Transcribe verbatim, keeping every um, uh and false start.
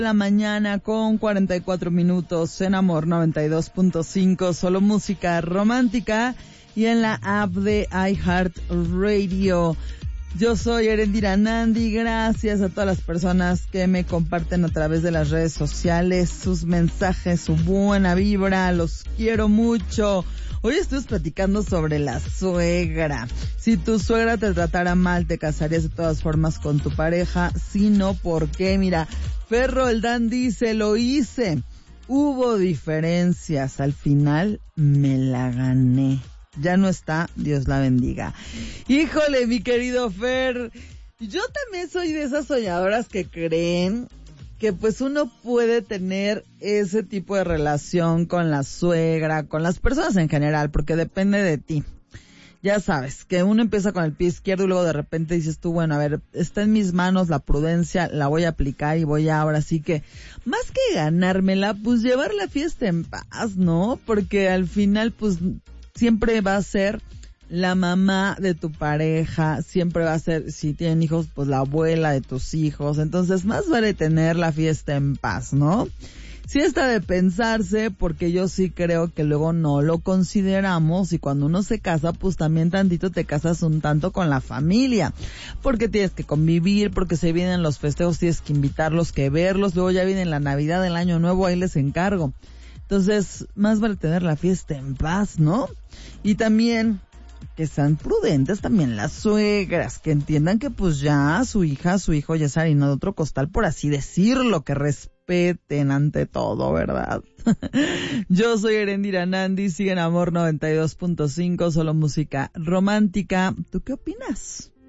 La mañana con cuarenta y cuatro minutos en Amor noventa y dos punto cinco, solo música romántica y en la app de iHeartRadio. Yo soy Erendira Nandi, gracias a todas las personas que me comparten a través de las redes sociales sus mensajes, su buena vibra, los quiero mucho. Hoy estoy platicando sobre la suegra. Si tu suegra te tratara mal, ¿te casarías de todas formas con tu pareja? Si no, ¿por qué? Mira, Fer Roldán dice, lo hice. Hubo diferencias, al final me la gané. Ya no está, Dios la bendiga. Híjole, mi querido Fer, yo también soy de esas soñadoras que creen que pues uno puede tener ese tipo de relación con la suegra, con las personas en general, porque depende de ti. Ya sabes, que uno empieza con el pie izquierdo y luego de repente dices tú, bueno, a ver, está en mis manos la prudencia, la voy a aplicar y voy a ahora sí que, más que ganármela, pues llevar la fiesta en paz, ¿no? Porque al final, pues, siempre va a ser la mamá de tu pareja, siempre va a ser, si tienen hijos, pues la abuela de tus hijos, entonces más vale tener la fiesta en paz, ¿no? Sí está de pensarse, porque yo sí creo que luego no lo consideramos y cuando uno se casa, pues también tantito te casas un tanto con la familia, porque tienes que convivir, porque se vienen los festejos, tienes que invitarlos, que verlos, luego ya viene la Navidad, el Año Nuevo, ahí les encargo. Entonces, más vale tener la fiesta en paz, ¿no? Y también que sean prudentes también las suegras, que entiendan que pues ya su hija, su hijo ya es harina de otro costal, por así decirlo, que respeten ante todo, ¿verdad? Yo soy Erendira Nandi, sigue en Amor noventa y dos punto cinco, solo música romántica. ¿Tú qué opinas?